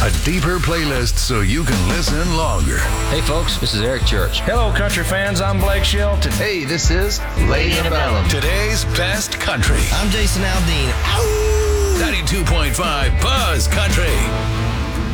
A deeper playlist so you can listen longer. Hey folks, this is Eric Church. Hello country fans, I'm Blake Shelton. Hey, this is Lady Antebellum. Today's best country. I'm Jason Aldean. 92.5 Buzz Country.